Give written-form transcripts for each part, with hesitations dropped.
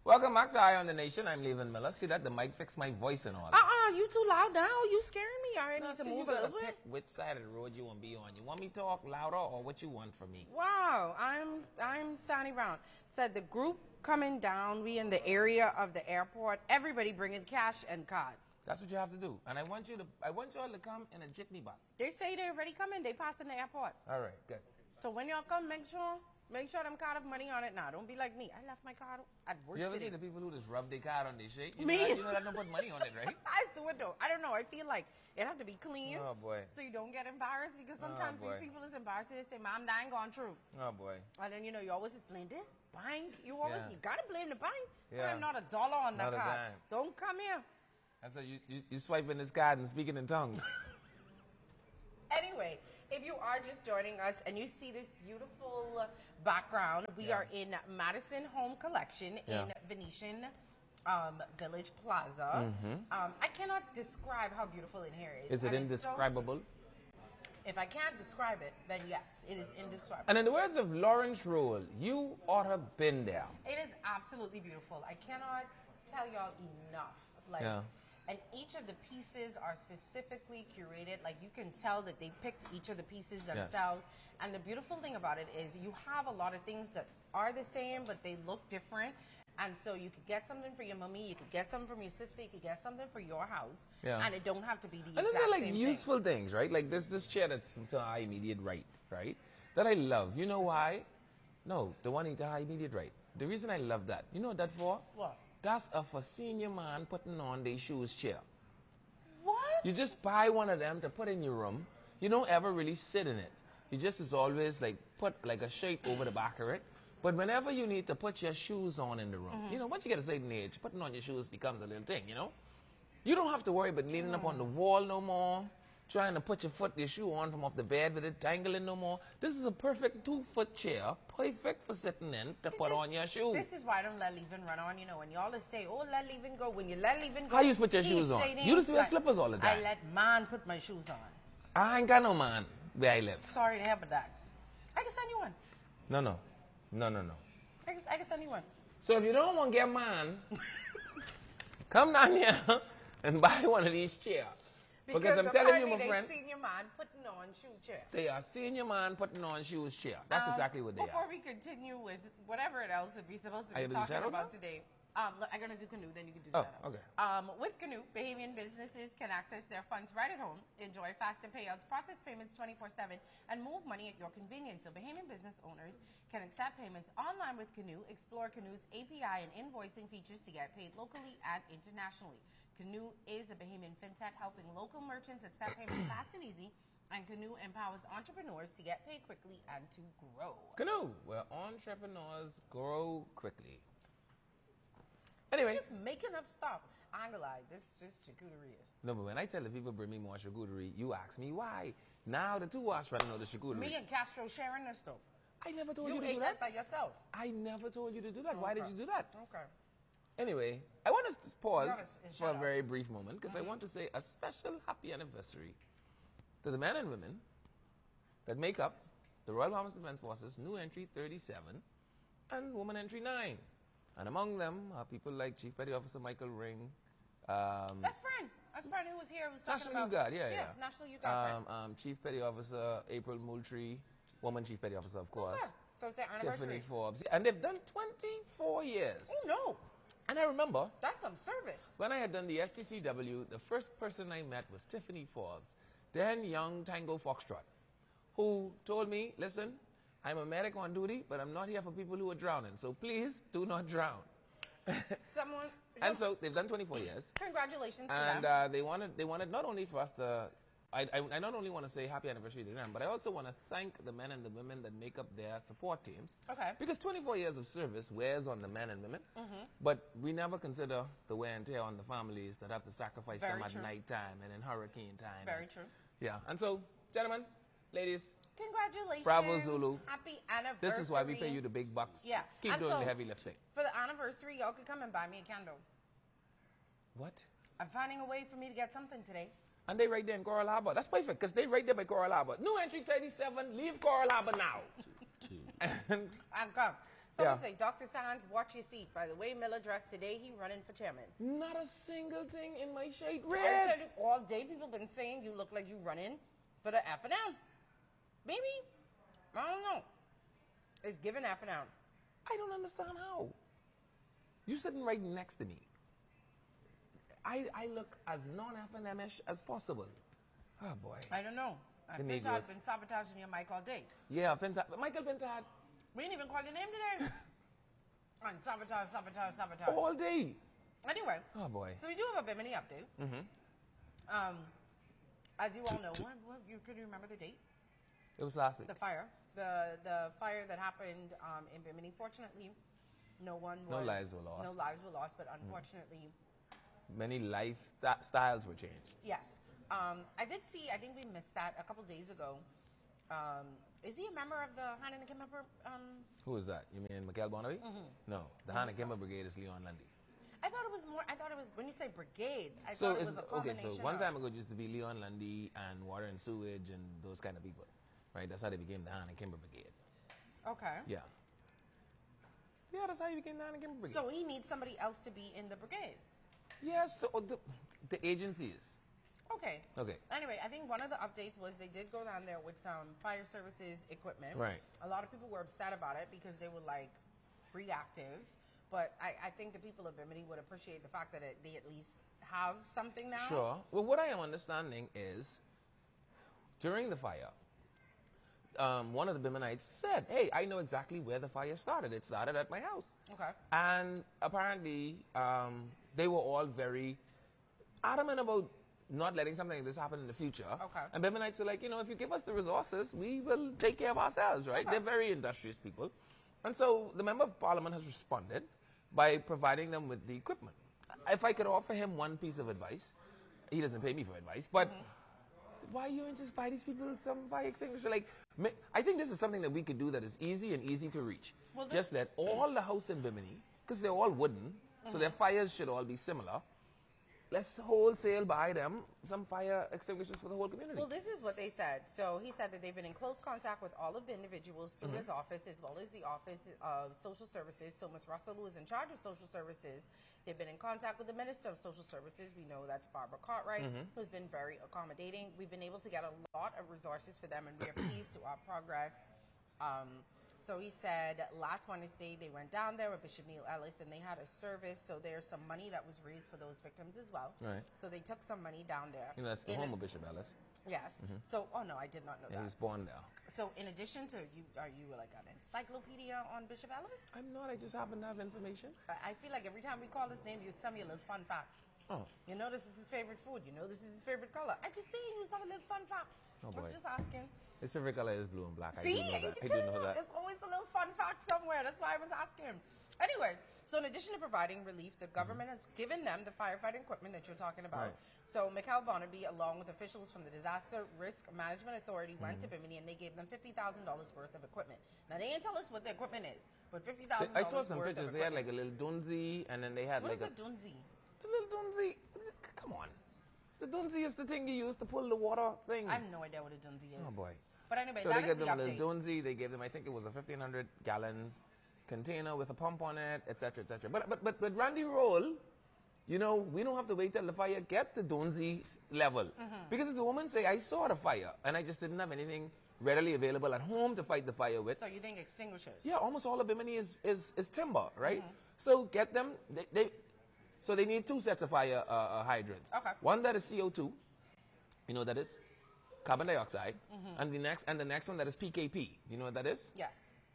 Welcome back to Eye on the Nation. I'm Levin Miller. See that? The mic fixed my voice and all. You too loud now. You scaring me. I need to move a little bit. Pick which side of the road you want to be on. You want me to talk louder or what you want from me? Wow. I'm Sonny Brown. Said the group coming down. We in the area of the airport. Everybody bringing cash and card. That's what you have to do. And I want y'all to come in a jitney bus. They say they're already coming. They passing the airport. All right, good. So when y'all come, make sure them card have money on it now. Don't be like me. I left my card at work You ever today. see the people who just rub their card on their shit? You Me? know that don't put money on it, right? I still would though. I don't know. I feel like it have to be clean. Oh, boy. So you don't get embarrassed because sometimes boy. these people is embarrassing. They say, "Mom, that ain't gone through." Oh, boy. And then you always just blame this bank. You gotta blame the bank. Yeah. I'm not $1 on that Not a card. dime. Don't come here. And so you swiping this card and speaking in tongues. Anyway, if you are just joining us and you see this beautiful background, we are in Madison Home Collection in Venetian Village Plaza. I cannot describe how beautiful in here is. Is it And it's indescribable? if I can't describe it, then yes, it is indescribable. And in the words of Lawrence Roll, you ought to been there. It is absolutely beautiful. I cannot tell y'all enough. And each of the pieces are specifically curated. Like you can tell that they picked each of the pieces themselves. Yes. And the beautiful thing about it is you have a lot of things that are the same, but they look different. And so you could get something for your mommy, you could get something from your sister, you could get something for your house. Yeah. And it don't have to be the exact same thing. And they're like useful things, right? Like this chair that's to our immediate right? That I love. You know why? No, the one to our immediate right. The reason I love that, you know what that's for? What? That's for senior man putting on their shoes chair. What? You just buy one of them to put in your room. You don't ever really sit in it. You just is always like put like a shade over the back of it. But whenever you need to put your shoes on in the room, once you get a certain age, putting on your shoes becomes a little thing, You don't have to worry about leaning up on the wall no more, trying to put your shoe on from off the bed with it dangling no more. This is a perfect 2-foot chair, perfect for sitting in to put on your shoes. This is why I don't let Levin run on, when y'all say, oh, let Levin go. When you let Levin go, how you put your shoes on? You just wear slippers all the time. I let man put my shoes on. I ain't got no man where I live. Sorry to have that. I can send you one. No. I can send you one. So if you don't want to get man, come down here and buy one of these chairs. Because I'm telling you, my friend. They senior man putting on shoe chair. They are senior man putting on shoes chair. That's exactly what they are. Before we continue with whatever else that we're supposed to be talking about today, I'm going to do Canoe, then you can do Shadow. Okay. With Canoe, Bahamian businesses can access their funds right at home, enjoy faster payouts, process payments 24/7, and move money at your convenience. So Bahamian business owners can accept payments online with Canoe, explore Canoe's API and invoicing features to get paid locally and internationally. Canoe is a Bahamian fintech helping local merchants accept payments fast and easy, and Canoe empowers entrepreneurs to get paid quickly and to grow. Canoe, where entrepreneurs grow quickly. Anyway. Just making up stuff. I ain't gonna lie, this just charcuterie is. No, but when I tell the people bring me more charcuterie, you ask me why. Now the two of us running on the charcuterie. Me and Castro sharing this stuff. I never told you to do that. You ate that by yourself. I never told you to do that. Why did you do that? Okay. Anyway, I want to pause for a very brief moment because I want to say a special happy anniversary to the men and women that make up the Royal Bahamas Defense Forces new entry 37 and woman entry 9. And among them are people like Chief Petty Officer Michael Ring. Best friend who was here was talking National about... Youth Guard, yeah. National Youth Guard friend. Chief Petty Officer April Moultrie, woman Chief Petty Officer, of course. Okay. So it's their anniversary. Tiffany Forbes. And they've done 24 years. Oh, no. And I remember... That's some service. When I had done the STCW, the first person I met was Tiffany Forbes, then young Tango Foxtrot, who told me, listen, I'm a medic on duty, but I'm not here for people who are drowning. So please do not drown. And so they've done 24 years. Congratulations to them. And they wanted not only for us to... I not only want to say happy anniversary to them, but I also want to thank the men and the women that make up their support teams. Okay. Because 24 years of service wears on the men and women, but we never consider the wear and tear on the families that have to sacrifice them at nighttime and in hurricane time. Very true. Yeah. And so, gentlemen, ladies, congratulations. Bravo Zulu. Happy anniversary. This is why we pay you the big bucks. Yeah. Keep doing the heavy lifting. For the anniversary, y'all could come and buy me a candle. What? I'm finding a way for me to get something today. And they right there in Coral Harbor. That's perfect, because they right there by Coral Harbor. New entry 37, leave Coral Harbor now. And come. Someone Yeah. say, Dr. Sands, watch your seat. By the way Miller dressed today, he running for chairman. Not a single thing in my shade I red. tell you, all day people been saying you look like you running for the F and M. Maybe, I don't know. It's given F and M. I don't understand how. You sitting right next to me. I look as non-FNM-ish as possible. Oh boy. I don't know. The Pintard's Negroes. been sabotaging your mic all day. Yeah, Pintard. Michael Pintard. We didn't even call your name today. And sabotage. All day. Anyway, Oh boy. so we do have a Bimini update. As you all know, can you remember the date? It was last week. The fire. The fire that happened in Bimini. Fortunately, no lives were lost, but unfortunately, Many styles were changed. yes. I did see, I think we missed that a couple days ago. Is he a member of the Hannah and Kimber? Who is that? You mean Mikael Bonnery? No, the Hannah Kimber Brigade is Leon Lundy. I thought it was when you say brigade, I So thought it it's was a okay. combination. So one of- time ago, it used to be Leon Lundy and Water and Sewage and those kind of people, right? That's how they became the Hannah Kimber Brigade. Okay. Yeah. Yeah, that's how you became the Hannah Kimber Brigade. So he needs somebody else to be in the brigade. yes, the agencies. Okay. Okay. Anyway, I think one of the updates was they did go down there with some fire services equipment. Right. A lot of people were upset about it because they were like reactive. But I think the people of Bimini would appreciate the fact that they at least have something now. Sure. Well, what I am understanding is during the fire, one of the Biminites said, hey, I know exactly where the fire started. It started at my house. Okay. And apparently, they were all very adamant about not letting something like this happen in the future. Okay. And Biminites were like, if you give us the resources, we will take care of ourselves, right? Okay. They're very industrious people. And so the Member of Parliament has responded by providing them with the equipment. If I could offer him one piece of advice, he doesn't pay me for advice, but why you don't just buy these people some fire extinguisher? Like, I think this is something that we could do that is easy and easy to reach. Well, just let all the house in Bimini, because they're all wooden, so their fires should all be similar. Let's wholesale buy them some fire extinguishers for the whole community. Well, this is what they said. So he said that they've been in close contact with all of the individuals through his office, as well as the Office of Social Services. So Ms. Russell, who is in charge of social services, they've been in contact with the Minister of Social Services. We know that's Barbara Cartwright, who's been very accommodating. We've been able to get a lot of resources for them, and we are pleased to our progress. So he said last Wednesday they went down there with Bishop Neil Ellis and they had a service. So there's some money that was raised for those victims as well. Right. So they took some money down there. That's the home of Bishop Ellis. Yes. So, oh no, I did not know Yeah, he that. was born there. So in addition to you, are you like an encyclopedia on Bishop Ellis? I'm not. I just happen to have information. I feel like every time we call his name, you tell me a little fun fact. Oh. You know this is his favorite food. You know this is his favorite color. I just saying you some little fun fact. Oh, I was boy. just asking. His favorite color is blue and black. See, I do know that. There's always a little fun fact somewhere. That's why I was asking. Anyway, so in addition to providing relief, the government has given them the firefighting equipment that you're talking about. Right. So Mikael Bonnerby, along with officials from the Disaster Risk Management Authority, went to Bimini and they gave them $50,000 worth of equipment. Now they didn't tell us what the equipment is, but $50,000 I saw some worth pictures. of They had equipment. like a little dunzi, and then they had What like is a dunzi? The little dunzi. Come on. The dunzi is the thing you use to pull the water thing. I have no idea what a dunzi is. Oh boy. But anyway, So that they is gave the them a update. little dunzi. They gave them, I think it was a 1,500-gallon container with a pump on it, etc., etc. But Randy Roll, we don't have to wait till the fire get to dunzi level. Because if the woman say, I saw the fire and I just didn't have anything readily available at home to fight the fire with. So you think extinguishers? Yeah, almost all of Bimini is timber, right? So get them. So they need two sets of fire hydrants. Okay. One that is CO2. You know what that is? Carbon dioxide. And the next one that is PKP. Do you know what that is? Yes.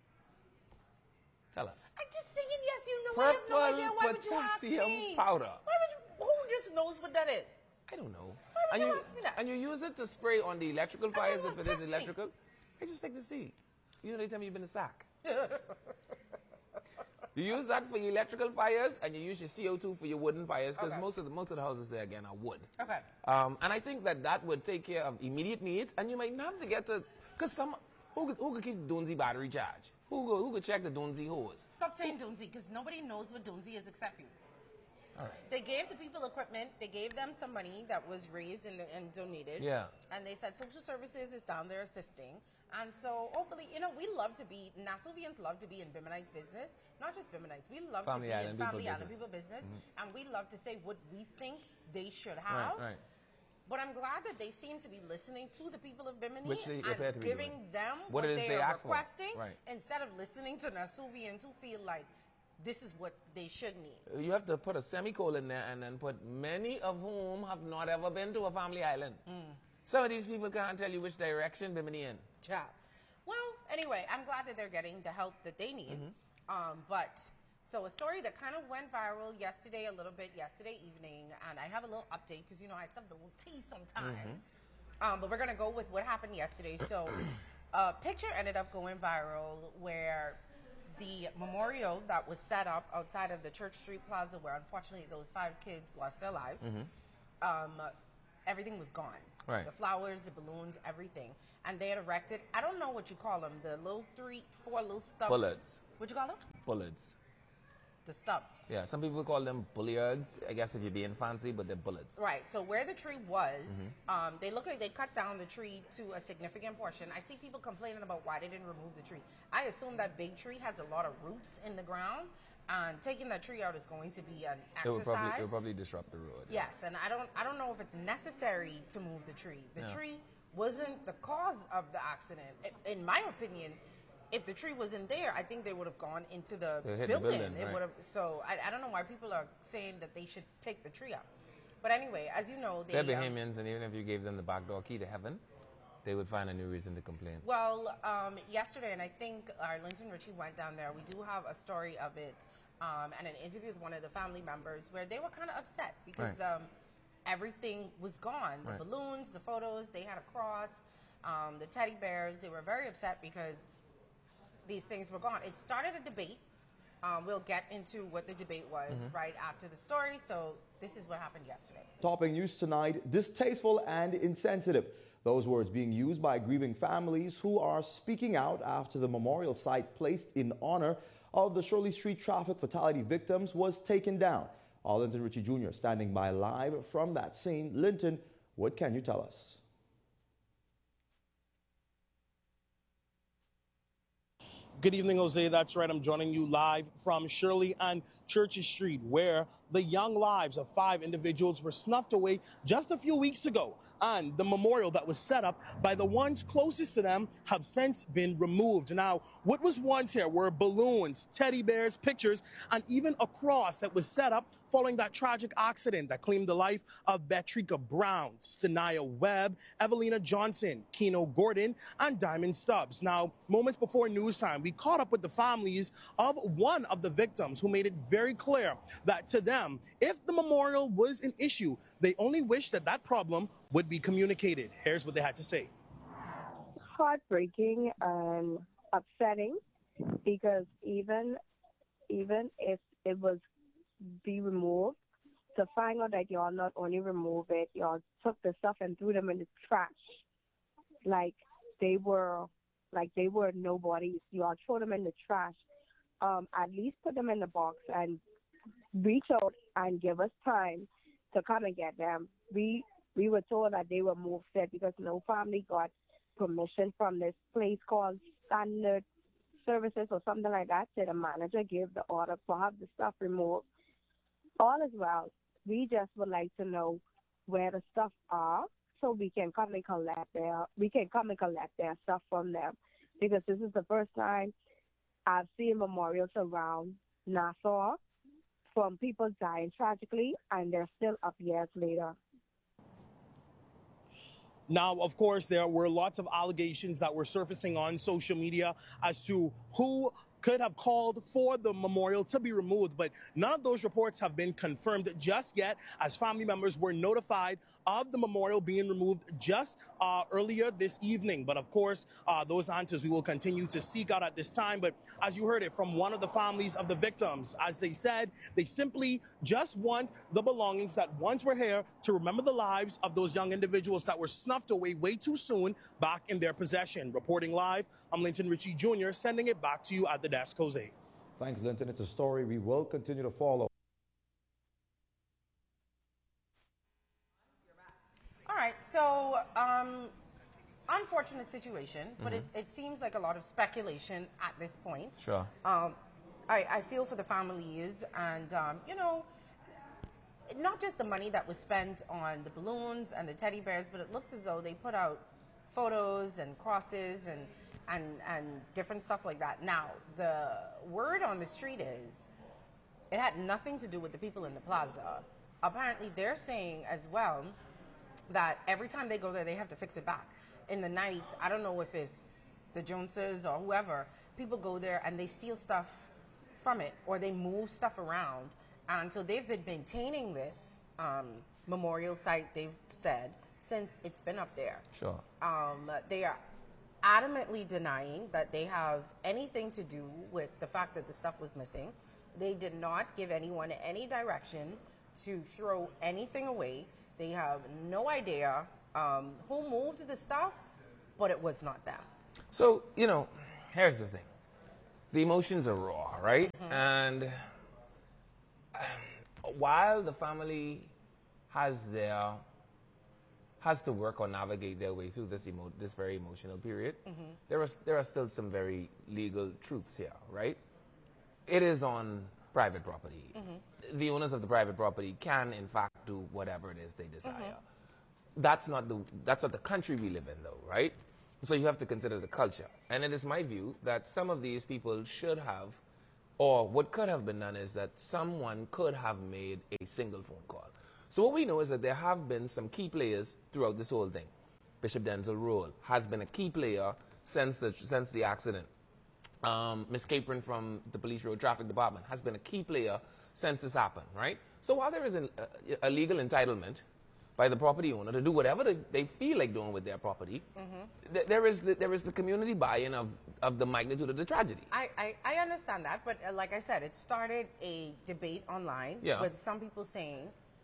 Tell us. I'm just saying yes, you know. I have no Purple idea. Why would you ask potassium me? powder. Why would you, who just knows what that is? I don't know. Why would and you ask me that? And you use it to spray on the electrical don't fires know, if it test is me. electrical. I just like to see. They tell me you've been a sack. You use that for your electrical fires, and you use your CO2 for your wooden fires, because Okay. most of the houses there again are wood. Okay. And I think that would take care of immediate needs, and you might not have to get to, because who could keep the Dunzi battery charged? Who could check the Dunzi hose? Stop saying Dunzi, because nobody knows what Dunzi is except you. All right. They gave the people equipment. They gave them some money that was raised and donated. Yeah. And they said social services is down there assisting. And so hopefully, you know, Nassauvians love to be in Biminites business, not just Biminites. We love Family to be Island in Family people Island people business, and we love to say what we think they should have. Right. But I'm glad that they seem to be listening to the people of Bimini Which they and appear to be giving doing. them What what it is they they are ask for. requesting, Right. instead of listening to Nassauvians who feel like this is what they should need. You have to put a semicolon there and then put many of whom have not ever been to a family island. Some of these people can't tell you which direction Bimini in. Yeah. Well, anyway, I'm glad that they're getting the help that they need. So a story that kind of went viral yesterday evening, and I have a little update because, you know, I have the little tea sometimes. But we're going to go with what happened yesterday. So a picture ended up going viral where the memorial that was set up outside of the Church Street Plaza, where unfortunately those 5 kids lost their lives, everything was gone. Right. The flowers, the balloons, everything. And they had erected, I don't know what you call them, the little 4 little stubs. Bullets. What you call them? Bullets. The stubs. Yeah, some people call them bulliards, I guess if you're being fancy, but they're bullets. Right, so where the tree was, they look like they cut down the tree to a significant portion. I see people complaining about why they didn't remove the tree. I assume that big tree has a lot of roots in the ground, and taking that tree out is going to be an exercise. It would probably disrupt the road. Yes, and I don't know if it's necessary to move the tree. The tree wasn't the cause of the accident. In my opinion, if the tree wasn't there, I think they would have gone into the building. It would have. So I don't know why people are saying that they should take the tree out. But anyway, as you know, they're Bahamians, and even if you gave them the back door key to heaven, they would find a new reason to complain. Well, yesterday, and I think our Linton Richie went down there. We do have a story of it, and an interview with one of the family members where they were kind of upset because everything was gone. The balloons, the photos, they had a cross, the teddy bears. They were very upset because these things were gone. It started a debate. We'll get into what the debate was right after the story. So this is what happened yesterday. Topping news tonight, distasteful and insensitive. Those words being used by grieving families who are speaking out after the memorial site placed in honor of the Shirley Street traffic fatality victims was taken down. Linton Richie Jr. standing by live from that scene. Linton, what can you tell us? Good evening, Jose. That's right. I'm joining you live from Shirley and Church Street, where the young lives of 5 individuals were snuffed away just a few weeks ago. And the memorial that was set up by the ones closest to them have since been removed. Now, what was once here were balloons, teddy bears, pictures, and even a cross that was set up following that tragic accident that claimed the life of Betrika Brown, Stania Webb, Evelina Johnson, Keno Gordon, and Diamond Stubbs. Now, moments before news time, we caught up with the families of one of the victims who made it very clear that to them, if the memorial was an issue, they only wish that that problem would be communicated. Here's what they had to say. Heartbreaking and upsetting because even if it was be removed, to find out that y'all not only removed it, y'all took the stuff and threw them in the trash like they were nobodies. Y'all throw them in the trash. At least put them in the box and reach out and give us time to come and get them. We were told that they were moved set because no family got permission from this place called Standard Services or something like that. So the manager gave the order to have the stuff removed. All is well. We just would like to know where the stuff are so we can come and collect their stuff from them, because this is the first time I've seen memorials around Nassau from people dying tragically, and they're still up years later. Now, of course, there were lots of allegations that were surfacing on social media as to who could have called for the memorial to be removed, but none of those reports have been confirmed just yet, as family members were notified of the memorial being removed just earlier this evening. But of course, those answers we will continue to seek out at this time. But as you heard it from one of the families of the victims, as they said, they simply just want the belongings that once were here to remember the lives of those young individuals that were snuffed away way too soon back in their possession. Reporting live, I'm Linton Richie Jr., sending it back to you at the desk, Jose. Thanks, Linton. It's a story we will continue to follow. All right, so unfortunately, unfortunate situation, but it seems like a lot of speculation at this point. Sure. I feel for the families and, you know, not just the money that was spent on the balloons and the teddy bears, but it looks as though they put out photos and crosses and different stuff like that. Now, the word on the street is it had nothing to do with the people in the plaza. Apparently, they're saying as well that every time they go there, they have to fix it back. In the night, I don't know if it's the Joneses or whoever, people go there and they steal stuff from it or they move stuff around. And so they've been maintaining this memorial site, they've said, since it's been up there. Sure. They are adamantly denying that they have anything to do with the fact that the stuff was missing. They did not give anyone any direction to throw anything away. They have no idea who moved the stuff, but it was not them. So, you know, here's the thing. The emotions are raw, right? And while the family has to work or navigate their way through this very emotional period, there are still some very legal truths here, right? It is on private property. The owners of the private property can, in fact, do whatever it is they desire. That's not the country we live in, though, right? So you have to consider the culture. And it is my view that some of these people should have, or what could have been done is that someone could have made a single phone call. So what we know is that there have been some key players throughout this whole thing. Bishop Denzel Rolle has been a key player since the accident. Ms. Capron from the Police Road Traffic Department has been a key player since this happened, right? So while there is a legal entitlement by the property owner to do whatever they feel like doing with their property, there is the community buy-in of the magnitude of the tragedy. I understand that, but like I said, it started a debate online with some people saying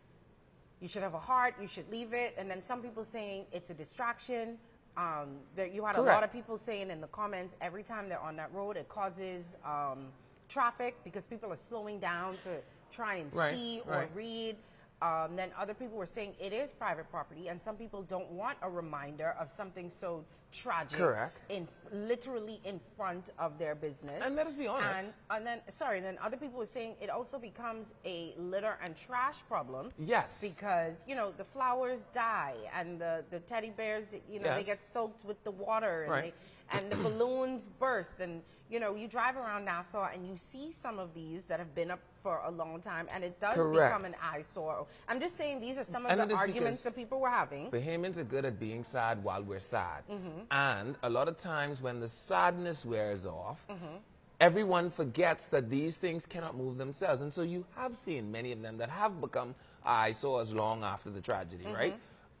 you should have a heart, you should leave it, and then some people saying it's a distraction. That you had a lot of people saying in the comments every time they're on that road, it causes traffic because people are slowing down to try and see or read. Then other people were saying it is private property, and some people don't want a reminder of something so tragic, literally in front of their business. And let us be honest. And then other people were saying it also becomes a litter and trash problem. Yes. Because, you know, the flowers die, and the teddy bears, you know, they get soaked with the water, and, and the balloons burst, and, you know, you drive around Nassau and you see some of these that have been up for a long time, and it does become an eyesore. I'm just saying these are some of the arguments that people were having. Bahamians are good at being sad while we're sad. And a lot of times when the sadness wears off, everyone forgets that these things cannot move themselves. And so you have seen many of them that have become eyesores long after the tragedy, right?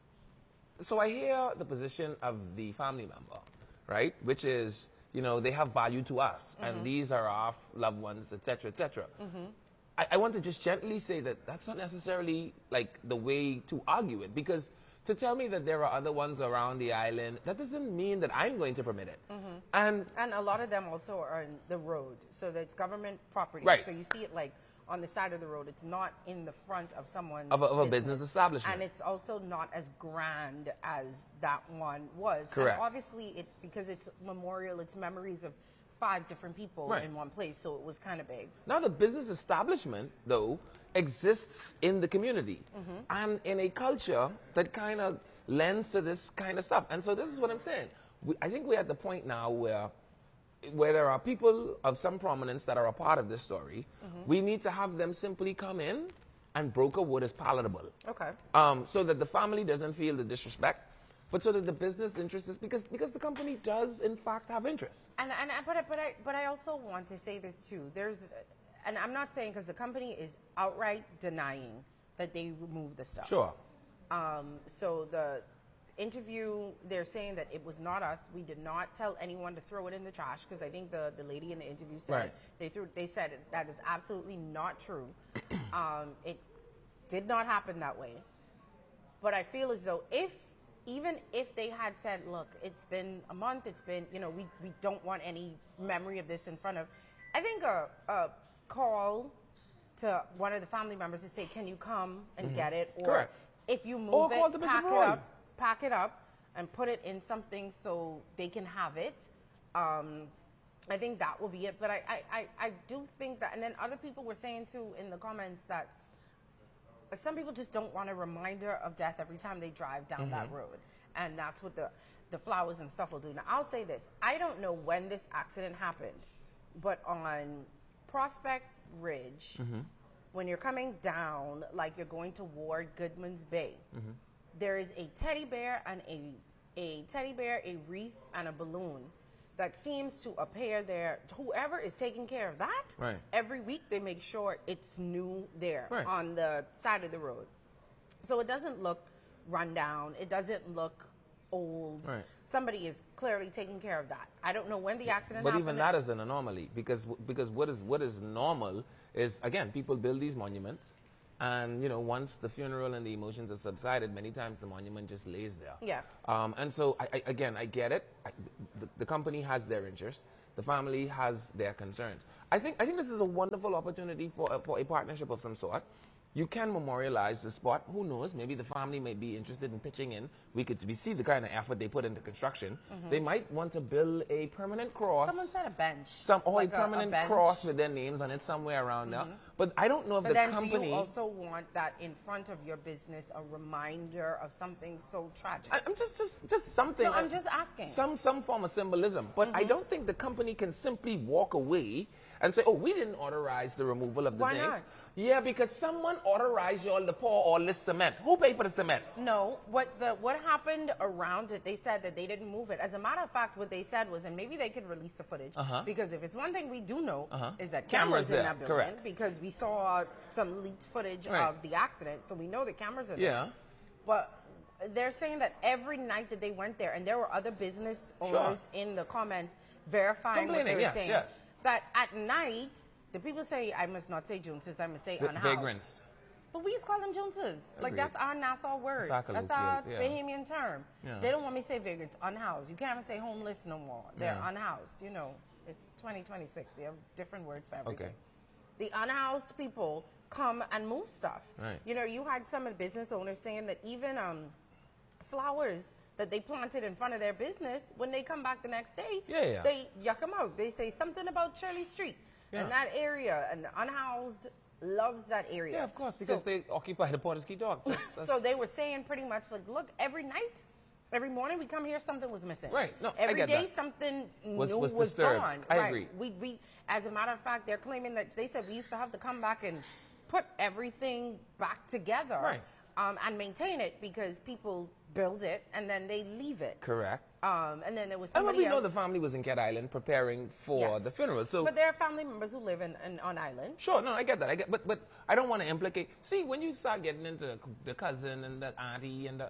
So I hear the position of the family member, right? Which is, you know, they have value to us, and these are our loved ones, etc., etc. I want to just gently say that that's not necessarily like the way to argue it, because to tell me that there are other ones around the island, that doesn't mean that I'm going to permit it. And a lot of them also are in the road, so that's government property. So you see it like on the side of the road. It's not in the front of someone's of a business establishment. And it's also not as grand as that one was. Correct. And obviously, because it's memorial, it's memories of 5 different people in one place, so it was kind of big. Now, the business establishment, though, exists in the community and in a culture that kind of lends to this kind of stuff. And so this is what I'm saying. I think we're at the point now where there are people of some prominence that are a part of this story. We need to have them simply come in and broker what is palatable. Okay. So that the family doesn't feel the disrespect, but so that the business interest is because the company does in fact have interest. But I also want to say this too. And I'm not saying because the company is outright denying that they removed the stuff. Sure. So the interview, they're saying that it was not us. We did not tell anyone to throw it in the trash, because I think the lady in the interview said they said that is absolutely not true. It did not happen that way. But I feel as though even if they had said, look, it's been a month, it's been, you know, we don't want any memory of this in front of, I think a call to one of the family members to say, can you come and get it? Or if you move it, pack it up, and put it in something so they can have it. I think that will be it. But I do think that, and then other people were saying too in the comments that some people just don't want a reminder of death every time they drive down that road. And that's what the flowers and stuff will do. Now, I'll say this. I don't know when this accident happened, but on Prospect Ridge, when you're coming down, like you're going toward Goodman's Bay, there is a teddy bear and a wreath and a balloon that seems to appear there. Whoever is taking care of that, Right. every week they make sure it's new there Right. on the side of the road. So it doesn't look run down. It doesn't look old. Right. Somebody is clearly taking care of that. I don't know when the accident But happened. even that is an anomaly because what is normal is, again, people build these monuments, and once the funeral and the emotions have subsided, many times the monument just lays there. Yeah. And so I get it. The company has their interests. The family has their concerns. I think this is a wonderful opportunity for a partnership of some sort. You can memorialize the spot. Who knows? Maybe the family may be interested in pitching in. We see the kind of effort they put into construction. They might want to build a permanent cross. Someone said a bench. A like permanent bench. cross with their names on it somewhere around there. But I don't know if But the then company. do you also want that in front of your business, a reminder of something so tragic? I'm just something. No, I'm just asking. Some form of symbolism. But I don't think the company can simply walk away and say, "Oh, we didn't authorize the removal of the Why things." not? Yeah, because someone authorized y'all to pour all this cement. Who paid for the cement? No, what happened around it, they said that they didn't move it. As a matter of fact, what they said was, and maybe they could release the footage, because if it's one thing we do know, is that Cameras cameras in there, that building, correct. because we saw some leaked footage Right. of the accident, so we know the cameras are Yeah. there. But they're saying that every night that they went there, and there were other business owners in the comments verifying what they Complaining, were yes, saying, yes. that at night, the people say, I must not say Joneses, I must say unhoused. Vagrants. But we used to call them Joneses. Like, Agreed. that's our Nassau word. That's our That's our colloquial, yeah. Bahamian term. Yeah. They don't want me to say vagrants, unhoused. You can't even say homeless no more. They're Yeah. unhoused. It's 2026. They have different words for everything. Okay. The unhoused people come and move stuff. Right. You had some of the business owners saying that even flowers that they planted in front of their business, when they come back the next day, Yeah. they yuck them out. They say something about Shirley Street and that area, and the unhoused loves that area. Yeah, of course, because they occupy the Porter's Key Dock. So they were saying pretty much like, look, every night, every morning we come here, something was missing. Right. No, I every get day that. something Was new was disturbed. gone. I Right. agree. We, as a matter of fact, they're claiming that they said we used to have to come back and put everything back together, Right. And maintain it because people build it and then they leave it. Correct. And then there was And somebody we know else. the family was in Cat Island preparing for Yes. the funeral. So But there are family members who live on island. sure, no, I get that. But I don't want to implicate. See, when you start getting into the cousin and the auntie and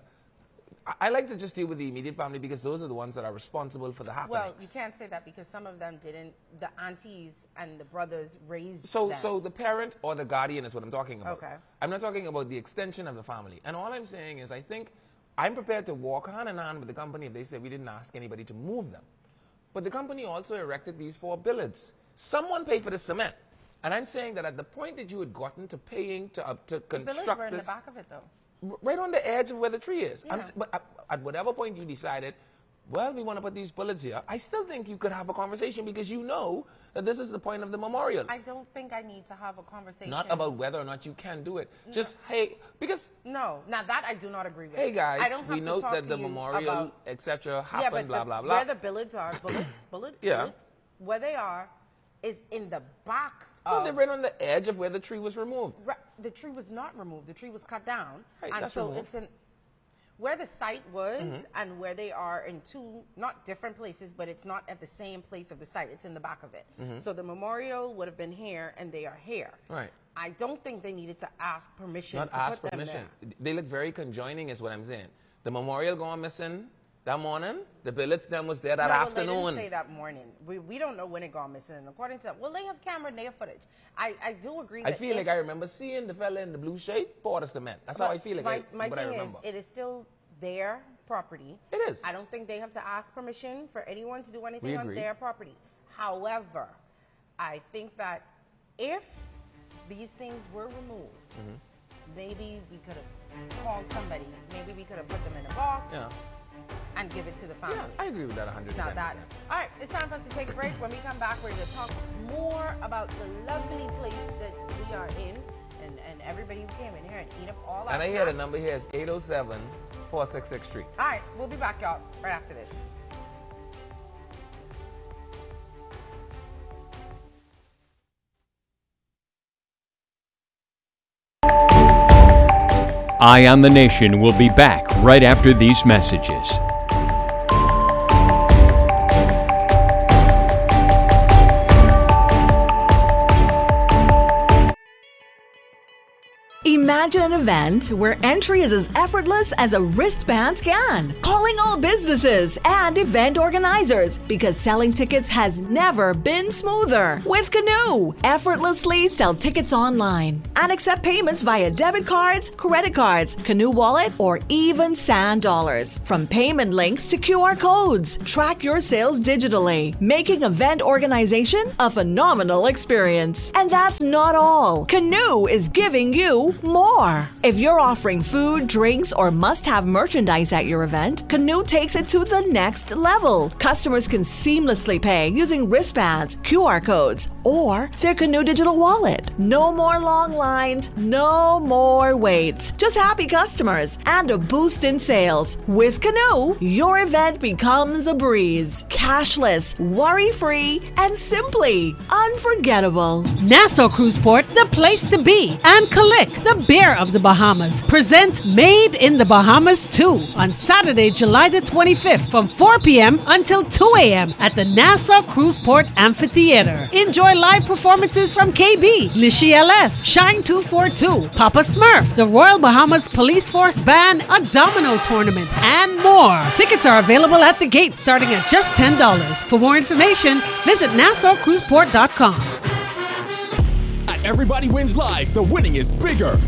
I like to just deal with the immediate family because those are the ones that are responsible for the happenings. Well, you can't say that because some of them didn't. The aunties and the brothers raised So them. the parent or the guardian is what I'm talking about. Okay. I'm not talking about the extension of the family. And all I'm saying is I think I'm prepared to walk hand in hand with the company if they say we didn't ask anybody to move them. But the company also erected these 4 billets. Someone paid for the cement. And I'm saying that at the point that you had gotten to paying to the village construct were in the this, back of it, though. right on the edge of where the tree is. Yeah. But at whatever point you decided, well, we want to put these bullets here, I still think you could have a conversation because you know that this is the point of the memorial. I don't think I need to have a conversation. Not about whether or not you can do it. Just, hey, because, No, now that I do not agree with. hey, guys, I don't have we to note talk that to the you memorial, about, etc., yeah, happened, but blah, blah, blah. where the bullets are, bullets, Yeah. bullets, where they are is in the back No, of... they're right on the edge of where the tree was removed. The tree was not removed. The tree was cut down. Right, and that's so removed. it's in where the site was and where they are in 2, not different places, but it's not at the same place of the site. It's in the back of it. So the memorial would have been here and they are here. Right. I don't think they needed to ask permission Not to ask put them permission. there. They look very conjoining is what I'm saying. The memorial gone missing that morning. The billets then was there that No, well, afternoon. they didn't say that morning. We don't know when it got missing. According to well, they have camera and they have footage. I do agree. I that feel like I remember seeing the fella in the blue shirt pour the cement. That's how I feel like my but I thing is, remember. it is still their property. It is. I don't think they have to ask permission for anyone to do anything We on agree. their property. However, I think that if these things were removed, maybe we could have called somebody. Maybe we could have put them in a box. Yeah. and give it to the family. Yeah, I agree with that 100%. Not that. All right, it's time for us to take a break. When we come back, we're going to talk more about the lovely place that we are in and everybody who came in here and eat up all our And I hear the snacks. number here is 807 466 Street. All right, we'll be back, y'all, right after this. Eye on the Nation will be back right after these messages. Imagine an event where entry is as effortless as a wristband scan. Calling all businesses and event organizers because selling tickets has never been smoother. With Canoe, effortlessly sell tickets online and accept payments via debit cards, credit cards, Canoe Wallet, or even Sand Dollars. From payment links to QR codes, track your sales digitally, making event organization a phenomenal experience. And that's not all. Canoe is giving you more. If you're offering food, drinks, or must-have merchandise at your event, Canoe takes it to the next level. Customers can seamlessly pay using wristbands, QR codes, or their Canoe digital wallet. No more long lines, no more waits. Just happy customers and a boost in sales. With Canoe, your event becomes a breeze. Cashless, worry-free, and simply unforgettable. Nassau Cruise Port, the place to be. And Kalik, the beer of the Bahamas, presents Made in the Bahamas 2 on Saturday, July the 25th from 4 p.m. until 2 a.m. at the Nassau Cruise Port Amphitheater. Enjoy live performances from KB, Nishi LS, Shine 242, Papa Smurf, the Royal Bahamas Police Force Band, a domino tournament, and more. Tickets are available at the gate starting at just $10. For more information, visit NassauCruiseport.com. Everybody Wins Live, the winning is bigger.